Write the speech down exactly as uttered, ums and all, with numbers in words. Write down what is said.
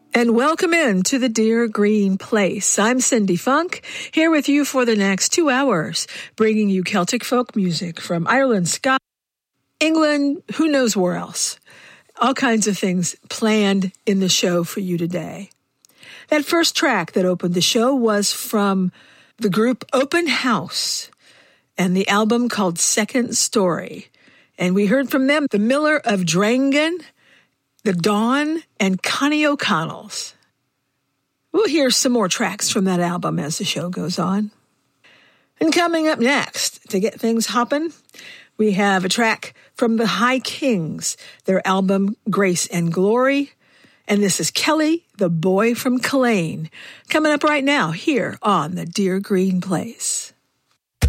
And welcome in to the Dear Green Place. I'm Cindy Funk, here with you for the next two hours, bringing you Celtic folk music from Ireland, Scotland, England, who knows where else. All kinds of things planned in the show for you today. That first track that opened the show was from the group Open House and the album called Second Story. And we heard from them, the Miller of Drangan, the Dawn, and Connie O'Connell's. We'll hear some more tracks from that album as the show goes on. And coming up next, to get things hopping, we have a track from the High Kings, their album Grace and Glory. And this is Kelly, the Boy from Culzean, coming up right now here on the Dear Green Place.